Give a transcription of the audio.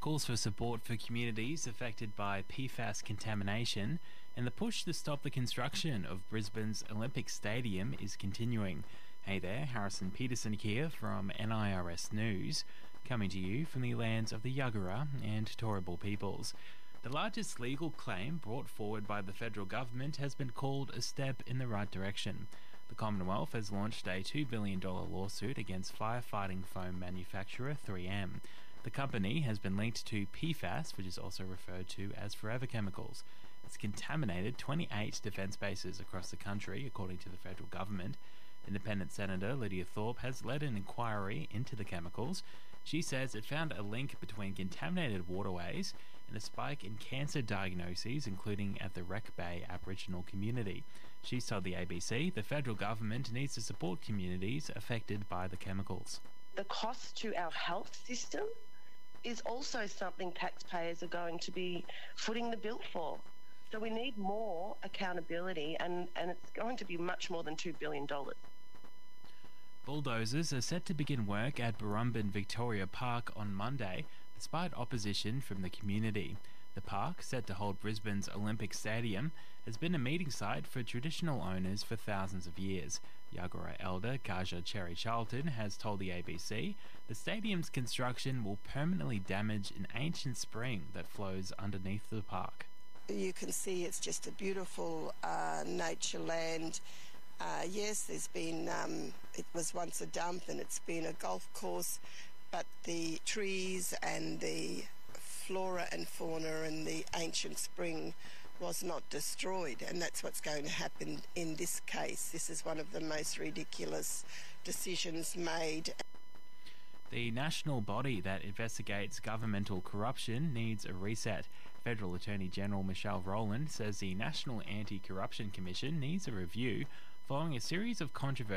calls for support for communities affected by PFAS contamination, and the push to stop the construction of Brisbane's Olympic Stadium is continuing. Hey there, Harrison Peterson here from NIRS News, coming to you from the lands of the Yagara and Turrbal peoples. The largest legal claim brought forward by the federal government has been called a step in the right direction. The Commonwealth has launched a $2 billion lawsuit against firefighting foam manufacturer 3M. The company has been linked to PFAS, which is also referred to as forever chemicals. It's contaminated 28 defence bases across the country, according to the federal government. Independent Senator Lydia Thorpe has led an inquiry into the chemicals. She says it found a link between contaminated waterways and a spike in cancer diagnoses, including at the Wreck Bay Aboriginal community. She's told the ABC the federal government needs to support communities affected by the chemicals. The cost to our health system is also something taxpayers are going to be footing the bill for. So we need more accountability, and it's going to be much more than $2 billion. Bulldozers are set to begin work at Burrumbin Victoria Park on Monday, despite opposition from the community. The park, set to hold Brisbane's Olympic Stadium, has been a meeting site for traditional owners for thousands of years. Yagara elder Kaja Cherry Charlton has told the ABC the stadium's construction will permanently damage an ancient spring that flows underneath the park. You can see it's just a beautiful nature land. Yes, there's been, it was once a dump and it's been a golf course, but the trees and the flora and fauna and the ancient spring was not destroyed, and that's what's going to happen in this case. This is one of the most ridiculous decisions made. The national body that investigates governmental corruption needs a reset. Federal Attorney General Michelle Rowland says the National Anti-Corruption Commission needs a review following a series of controversies